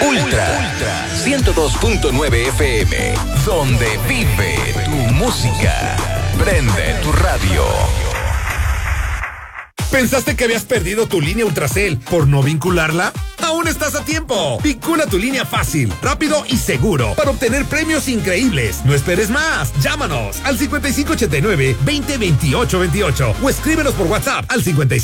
Ultra 102.9 FM, donde vive tu música. Prende tu radio. ¿Pensaste que habías perdido tu línea Ultracel por no vincularla? ¡Aún estás a tiempo! Vincula tu línea fácil, rápido y seguro para obtener premios increíbles. No esperes más. Llámanos al 5589-202828 o escríbenos por WhatsApp al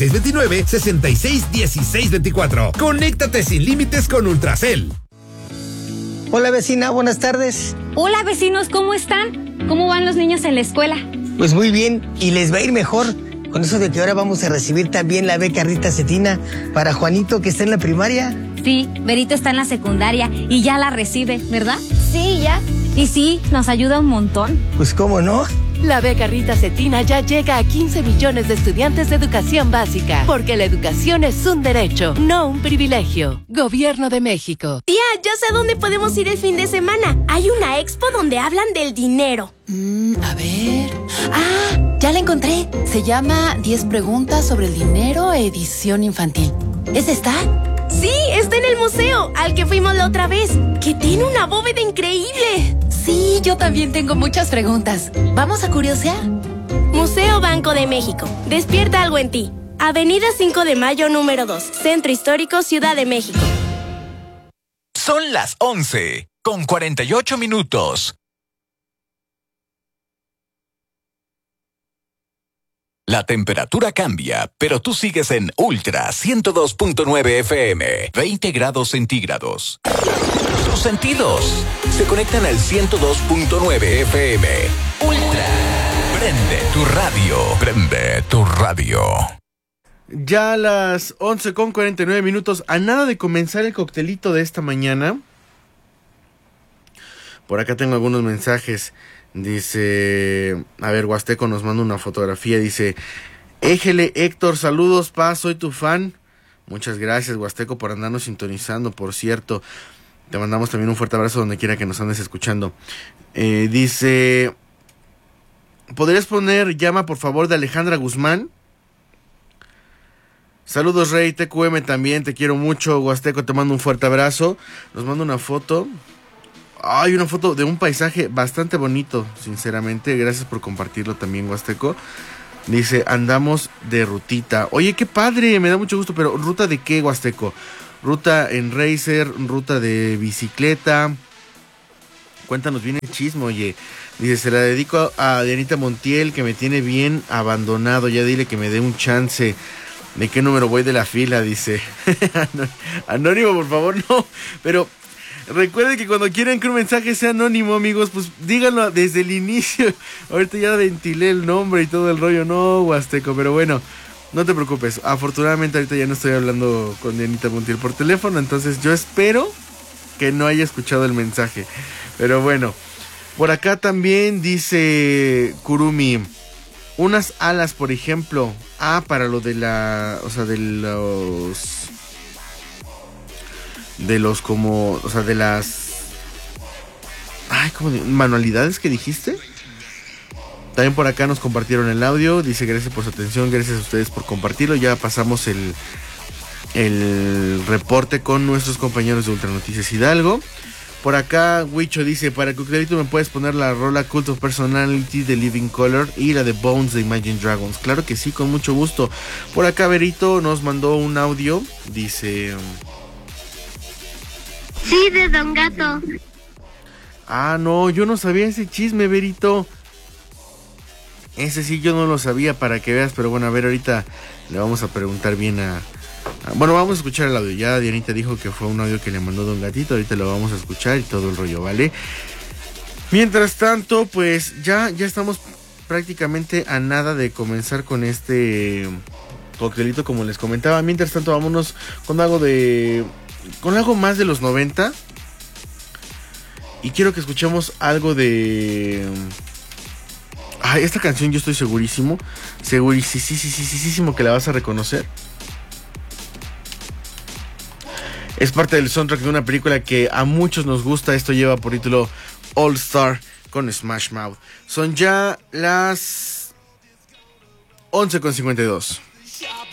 5629-661624. Conéctate sin límites con Ultracel. Hola vecina, buenas tardes. Hola vecinos, ¿cómo están? ¿Cómo van los niños en la escuela? Pues muy bien, y les va a ir mejor. Con eso de que ahora vamos a recibir también la beca Rita Cetina para Juanito, que está en la primaria. Sí, Berito está en la secundaria y ya la recibe, ¿verdad? Sí, ya. Y sí, nos ayuda un montón. Pues cómo no. La beca Rita Cetina ya llega a 15 millones de estudiantes de educación básica, porque la educación es un derecho, no un privilegio. Gobierno de México. Tía, ya sé a dónde podemos ir el fin de semana. Hay una expo donde hablan del dinero. A ver. ¡Ah! Ya la encontré. Se llama 10 preguntas sobre el dinero, edición infantil. ¿Es esta? Sí, está en el museo, al que fuimos la otra vez, que tiene una bóveda increíble. Sí, yo también tengo muchas preguntas. ¿Vamos a curiosear? Museo Banco de México. Despierta algo en ti. Avenida 5 de Mayo, número 2. Centro Histórico, Ciudad de México. Son las 11:48. La temperatura cambia, pero tú sigues en Ultra 102.9 FM, 20 grados centígrados. Tus sentidos se conectan al 102.9 FM. Ultra. Prende tu radio. Prende tu radio. Ya a las 11:49, a nada de comenzar el coctelito de esta mañana. Por acá tengo algunos mensajes. Dice, a ver, Huasteco nos manda una fotografía, dice, Éjele Héctor, saludos, pa, soy tu fan. Muchas gracias, Huasteco, por andarnos sintonizando, por cierto. Te mandamos también un fuerte abrazo donde quiera que nos andes escuchando. Dice, ¿podrías poner Llama, por favor, de Alejandra Guzmán? Saludos, Rey, TQM también, te quiero mucho, Huasteco, te mando un fuerte abrazo. Nos manda una foto. Hay una foto de un paisaje bastante bonito, sinceramente. Gracias por compartirlo también, Huasteco. Dice, andamos de rutita. Oye, qué padre, me da mucho gusto, pero ¿ruta de qué, Huasteco? ¿Ruta en racer? ¿Ruta de bicicleta? Cuéntanos bien el chisme, oye. Dice, se la dedico a Dianita Montiel, que me tiene bien abandonado. Ya dile que me dé un chance. ¿De qué número voy de la fila? Dice. Anónimo, por favor, no. Pero recuerden que cuando quieran que un mensaje sea anónimo, amigos, pues díganlo desde el inicio. Ahorita ya ventilé el nombre y todo el rollo. No, Huasteco, pero bueno, no te preocupes. Afortunadamente ahorita ya no estoy hablando con Dianita Montiel por teléfono, entonces yo espero que no haya escuchado el mensaje. Pero bueno, por acá también dice Kurumi, unas alas, por ejemplo. Para lo de la, o sea, de los como, o sea, de las, como manualidades que dijiste. También por acá nos compartieron el audio. Dice, gracias por su atención, gracias a ustedes por compartirlo. Ya pasamos el reporte con nuestros compañeros de Ultra Noticias Hidalgo. Por acá, Huicho dice, para el coctelito me puedes poner la rola Cult of Personality de Living Color y la de Bones de Imagine Dragons. Claro que sí, con mucho gusto. Por acá, Berito nos mandó un audio. Dice, Sí, de Don Gato. No, yo no sabía ese chisme, Berito. Ese sí yo no lo sabía, para que veas. Pero bueno, a ver, ahorita le vamos a preguntar bien bueno, vamos a escuchar el audio. Ya Dianita dijo que fue un audio que le mandó Don Gatito. Ahorita lo vamos a escuchar y todo el rollo, ¿vale? Mientras tanto, pues ya estamos prácticamente a nada de comenzar con este coctelito, como les comentaba. Mientras tanto, vámonos con algo más de los 90. Y quiero que escuchemos algo de... esta canción yo estoy segurísimo que la vas a reconocer. Es parte del soundtrack de una película que a muchos nos gusta. Esto lleva por título All Star con Smash Mouth. Son ya las 11:52.